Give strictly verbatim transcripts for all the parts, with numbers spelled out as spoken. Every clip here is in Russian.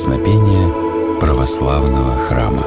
песнопения православного храма.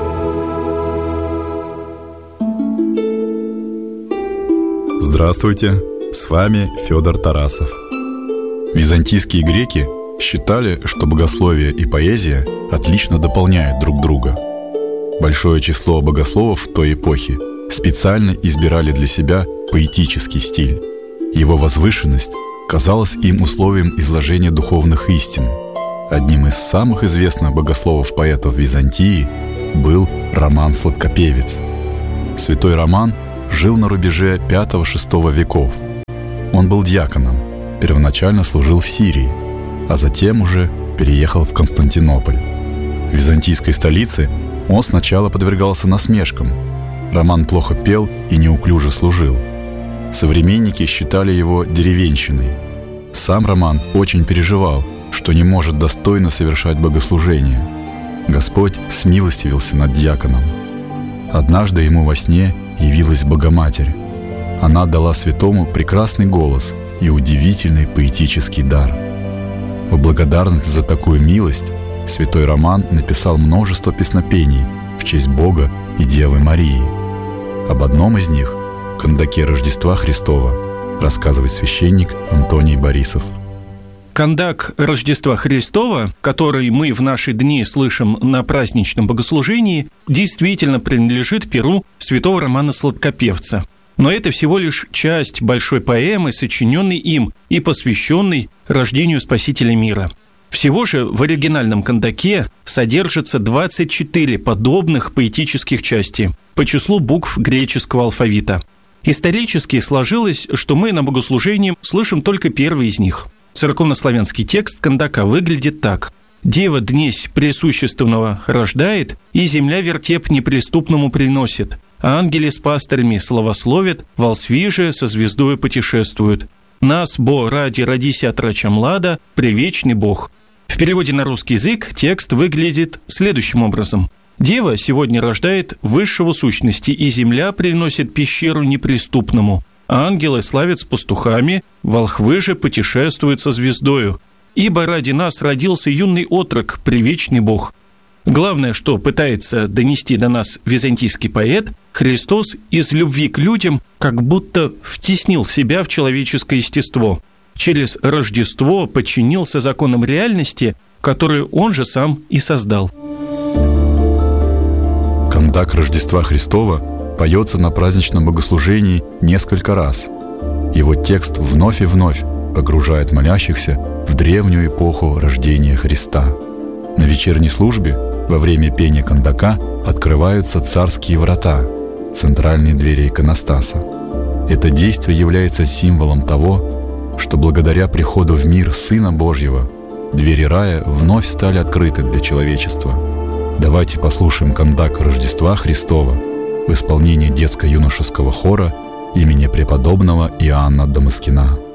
Здравствуйте, с вами Федор Тарасов. Византийские греки считали, что богословие и поэзия отлично дополняют друг друга. Большое число богословов той эпохи специально избирали для себя поэтический стиль. Его возвышенность казалась им условием изложения духовных истин. Одним из самых известных богословов-поэтов Византии был Роман Сладкопевец. Святой Роман жил на рубеже пятого-шестого веков. Он был диаконом, первоначально служил в Сирии, а затем уже переехал в Константинополь. В византийской столице он сначала подвергался насмешкам. Роман плохо пел и неуклюже служил. Современники считали его деревенщиной. Сам Роман очень переживал, что не может достойно совершать богослужение. Господь смилостивился над диаконом. Однажды ему во сне явилась Богоматерь. Она дала святому прекрасный голос и удивительный поэтический дар. В благодарность за такую милость святой Роман написал множество песнопений в честь Бога и Девы Марии. Об одном из них, кандаке Рождества Христова, рассказывает священник Антоний Борисов. Кандак Рождества Христова, который мы в наши дни слышим на праздничном богослужении, действительно принадлежит перу святого Романа Сладкопевца. Но это всего лишь часть большой поэмы, сочиненной им и посвященной рождению Спасителя мира. Всего же в оригинальном кандаке содержится двадцать четыре подобных поэтических части по числу букв греческого алфавита. Исторически сложилось, что мы на богослужении слышим только первый из них. Церковнославянский текст кандака выглядит так: «Дева днесь пресущественного рождает, и земля вертеп неприступному приносит. А ангели с пастырями славословят, волсви же со звездою путешествуют. Нас, бо ради родися отрача млада, превечный Бог». В переводе на русский язык текст выглядит следующим образом. «Дева сегодня рождает высшего сущности, и земля приносит пещеру неприступному. А ангелы славят с пастухами, волхвы же путешествуют со звездою. Ибо ради нас родился юный отрок, превечный Бог». Главное, что пытается донести до нас византийский поэт, Христос из любви к людям как будто втеснил себя в человеческое естество. Через Рождество подчинился законам реальности, которую он же сам и создал. Кандак Рождества Христова поется на праздничном богослужении несколько раз. Его текст вновь и вновь погружает молящихся в древнюю эпоху рождения Христа. На вечерней службе во время пения кандака открываются царские врата, центральные двери иконостаса. Это действие является символом того, что благодаря приходу в мир Сына Божьего двери рая вновь стали открыты для человечества. Давайте послушаем кандак Рождества Христова в исполнении детско-юношеского хора имени преподобного Иоанна Дамаскина.